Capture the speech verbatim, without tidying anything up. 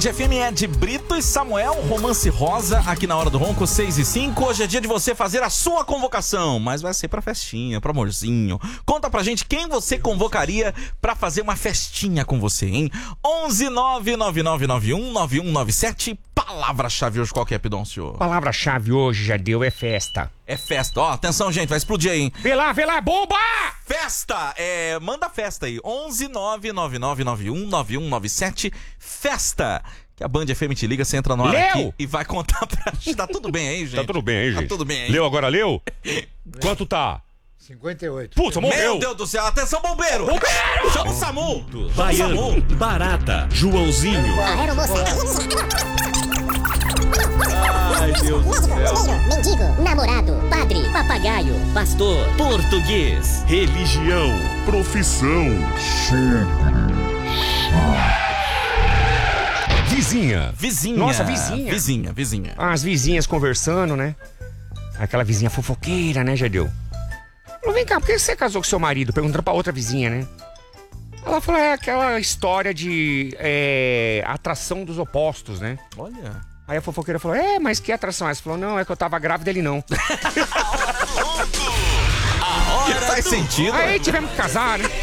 F M é de Brito e Samuel, Romance Rosa, aqui na Hora do Ronco, seis e cinco. Hoje é dia de você fazer a sua convocação, mas vai ser pra festinha, pro amorzinho. Conta pra gente quem você convocaria pra fazer uma festinha com você, hein? onze nove nove nove nove um nove um nove sete. Palavra-chave hoje, qual que é, Pidoncio? Palavra-chave hoje, já deu, é festa. É festa. Ó, atenção, gente, vai explodir aí, hein? Vê lá, vê lá, bomba! Festa! É, manda festa aí. onze nove nove nove nove um nove um nove sete. Festa! Que a Band F M te liga, você entra no ar Leu! aqui e vai contar pra gente. Tá tudo bem aí, gente? Tá tudo bem aí, gente? Tá tudo bem aí. Leu agora, leu? Quanto tá? cinquenta e oito. Puta, morreu! Meu Deus do céu, atenção, bombeiro! Bombeiro! Chama o SAMU! Chama o Baiano, SAMU! Barata, Joãozinho. Ai, Deus do céu. Mendigo, namorado, padre, papagaio, Pastor, português, religião, profissão. Vizinha. Vizinha. Nossa, vizinha. Vizinha, vizinha. As vizinhas conversando, né? Aquela vizinha fofoqueira, né, Jadeu? Falou, vem cá, por que você casou com seu marido? Perguntando pra outra vizinha, né? Ela falou, é aquela história de é, atração dos opostos, né? Olha. Aí a fofoqueira falou, é, mas que atração é essa? Falou, não, é que eu tava grávida, ele não. Faz sentido. Aí tivemos que casar, né?